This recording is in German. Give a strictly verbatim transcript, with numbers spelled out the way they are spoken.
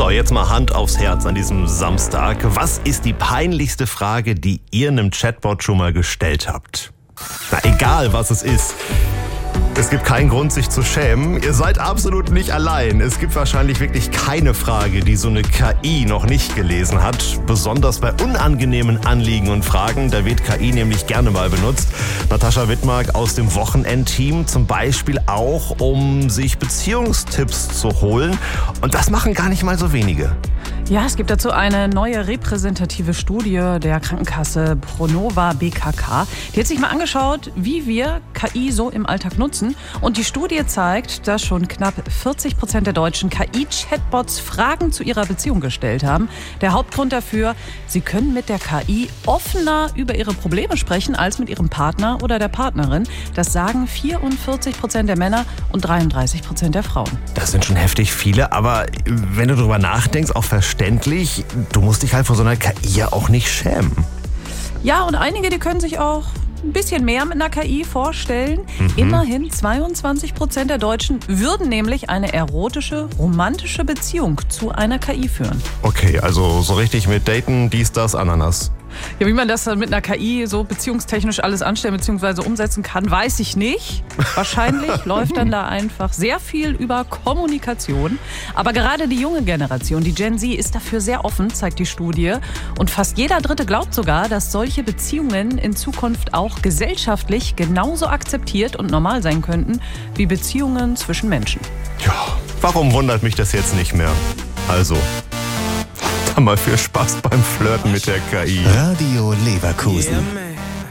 So, jetzt mal Hand aufs Herz an diesem Samstag. Was ist die peinlichste Frage, die ihr einem Chatbot schon mal gestellt habt? Na, egal was es ist. Es gibt keinen Grund, sich zu schämen. Ihr seid absolut nicht allein. Es gibt wahrscheinlich wirklich keine Frage, die so eine K I noch nicht gelesen hat. Besonders bei unangenehmen Anliegen und Fragen. Da wird K I nämlich gerne mal benutzt. Natascha Wittmark aus dem Wochenendteam zum Beispiel auch, um sich Beziehungstipps zu holen. Und das machen gar nicht mal so wenige. Ja, es gibt dazu eine neue repräsentative Studie der Krankenkasse Pronova B K K. Die hat sich mal angeschaut, wie wir K I so im Alltag nutzen. Und die Studie zeigt, dass schon knapp vierzig Prozent der Deutschen K I-Chatbots Fragen zu ihrer Beziehung gestellt haben. Der Hauptgrund dafür, sie können mit der K I offener über ihre Probleme sprechen als mit ihrem Partner oder der Partnerin. Das sagen vierundvierzig Prozent der Männer und dreiunddreißig Prozent der Frauen. Das sind schon heftig viele, aber wenn du darüber nachdenkst, auch verständlich, du musst dich halt vor so einer K I ja auch nicht schämen. Ja, und einige, die können sich auch ein bisschen mehr mit einer K I vorstellen. Mhm. Immerhin zweiundzwanzig Prozent der Deutschen würden nämlich eine erotische, romantische Beziehung zu einer K I führen. Okay, also so richtig mit Daten, dies, das, Ananas. Ja, wie man das dann mit einer K I so beziehungstechnisch alles anstellen bzw. umsetzen kann, weiß ich nicht. Wahrscheinlich läuft dann da einfach sehr viel über Kommunikation. Aber gerade die junge Generation, die Gen Z, ist dafür sehr offen, zeigt die Studie. Und fast jeder Dritte glaubt sogar, dass solche Beziehungen in Zukunft auch gesellschaftlich genauso akzeptiert und normal sein könnten wie Beziehungen zwischen Menschen. Ja, warum wundert mich das jetzt nicht mehr? Also, mal viel Spaß beim Flirten mit der K I. Radio Leverkusen.